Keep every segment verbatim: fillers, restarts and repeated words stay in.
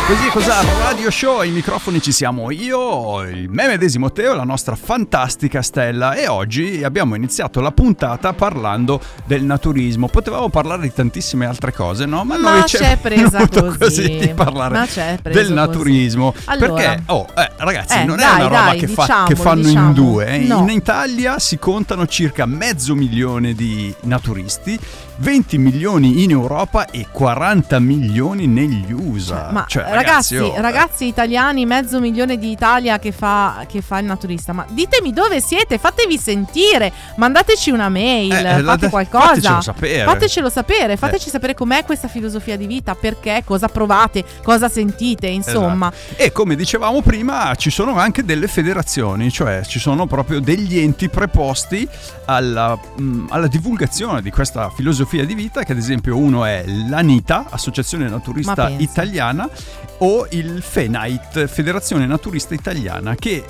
Così cosa Radio Show, ai microfoni ci siamo io, il me medesimo Teo, la nostra fantastica Stella, e oggi abbiamo iniziato la puntata parlando del naturismo. Potevamo parlare di tantissime altre cose, no? Ma, Ma noi c'è presa così. così di parlare Ma c'è presa del naturismo. così. Allora, perché, oh, eh, ragazzi, eh, non dai, è una roba dai, che, fa, diciamolo, che fanno diciamo. in due. No. In Italia si contano circa mezzo milione di naturisti, venti milioni in Europa e quaranta milioni negli U S A. Ma cioè, ragazzi, ragazzi, oh, ragazzi italiani, mezzo milione di Italia che fa, che fa il naturista. Ma ditemi dove siete, fatevi sentire, mandateci una mail, eh, fate la, qualcosa. Fatecelo sapere. Fatecelo sapere, fateci eh. sapere com'è questa filosofia di vita, perché, cosa provate, cosa sentite, insomma. Esatto. E come dicevamo prima, ci sono anche delle federazioni, cioè ci sono proprio degli enti preposti alla, mh, alla divulgazione di questa filosofia di vita, che ad esempio uno è l'ANITA, Associazione Naturista Italiana, o il FENAIT, Federazione Naturista Italiana, che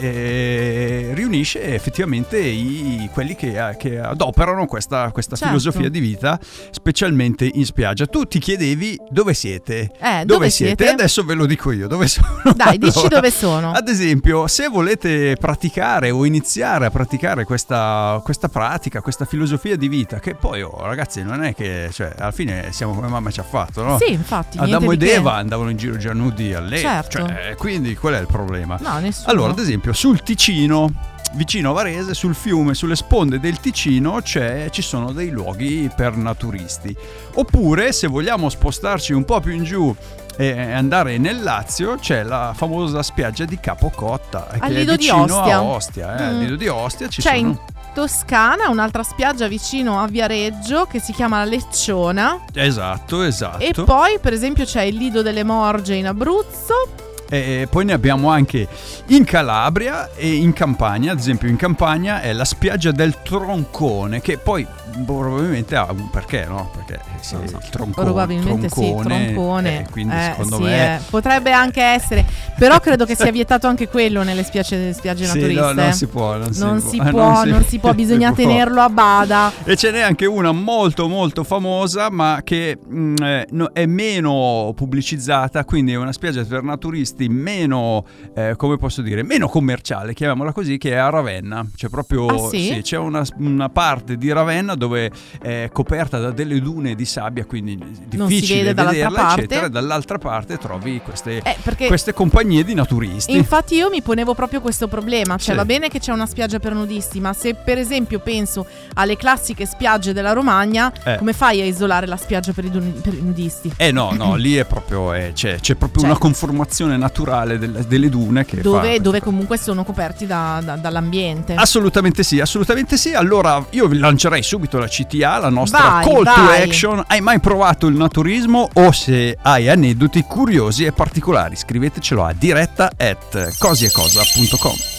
eh, riunisce effettivamente i, quelli che, che adoperano questa, questa certo. filosofia di vita, specialmente in spiaggia. Tu ti chiedevi dove siete? Eh, dove, dove siete? siete? Adesso ve lo dico io, dove sono? Dai, dici allora, dove sono. Ad esempio, se volete praticare o iniziare a praticare questa, questa pratica, questa filosofia di vita, che poi, oh, ragazzi, non è che, cioè, alla fine siamo come mamma ci ha fatto, no? Sì, infatti. Adamo e di Eva che. andavano in giro già nudi a lei, certo. cioè, quindi qual è il problema? No, nessuno. Allora, ad esempio, sul Ticino, vicino a Varese, sul fiume, sulle sponde del Ticino c'è, ci sono dei luoghi per naturisti. Oppure, se vogliamo spostarci un po' più in giù e andare nel Lazio, c'è la famosa spiaggia di Capocotta, Al che Lido è di vicino Ostia. a Ostia, eh, mm. al Lido di Ostia ci c'è sono. In Toscana un'altra spiaggia vicino a Viareggio che si chiama la Lecciona. Esatto, esatto. E poi per esempio c'è il Lido delle Morge in Abruzzo. E poi ne abbiamo anche in Calabria e in Campania. Ad esempio in Campania è la spiaggia del Troncone, che poi probabilmente ha un perché, no? Perché sì, il troncone, probabilmente troncone, sì, troncone. eh, quindi eh, secondo sì, me eh. potrebbe anche essere, però credo che sia vietato anche quello nelle spiagge, spiagge sì, naturiste. no, non si può, non, non si, si può, può, non si, non si può, bisogna si tenerlo può. a bada. E ce n'è anche una molto molto famosa, ma che mh, eh, no, è meno pubblicizzata, quindi è una spiaggia per naturisti meno, eh, come posso dire, meno commerciale, chiamiamola così, che è a Ravenna. C'è proprio ah, sì? sì, c'è una, una parte di Ravenna dove è coperta da delle dune di sabbia, quindi non si difficile vede vederla, dall'altra eccetera. parte. Dall'altra parte trovi queste, eh, perché queste compagnie di naturisti. Infatti io mi ponevo proprio questo problema, cioè sì. va bene che c'è una spiaggia per nudisti, ma se per esempio penso alle classiche spiagge della Romagna, eh. come fai a isolare la spiaggia per i, dun- per i nudisti? Eh no, no, lì è proprio eh, c'è, c'è proprio cioè, una conformazione naturale del, delle dune che dove, fa dove comunque sono coperti da, da, dall'ambiente. Assolutamente sì, assolutamente sì. Allora io vi lancerei subito la C T A, la nostra vai, call vai. to action. Hai mai provato il naturismo? O se hai aneddoti curiosi e particolari, scrivetecelo a diretta at cosiecosa punto com.